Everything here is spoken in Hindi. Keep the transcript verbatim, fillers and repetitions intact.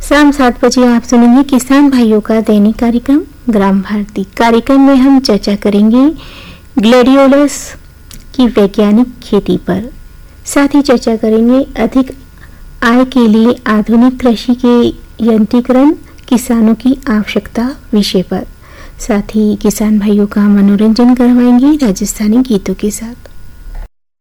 शाम सात बजे आप सुनेंगे किसान भाइयों का दैनिक कार्यक्रम ग्राम भारती। कार्यक्रम में हम चर्चा करेंगे ग्लेडियोलस की वैज्ञानिक खेती पर। साथ ही चर्चा करेंगे अधिक आय के लिए आधुनिक कृषि के यंत्रीकरण, किसानों की आवश्यकता विषय पर। साथ ही किसान भाइयों का मनोरंजन करवाएंगे राजस्थानी गीतों के साथ।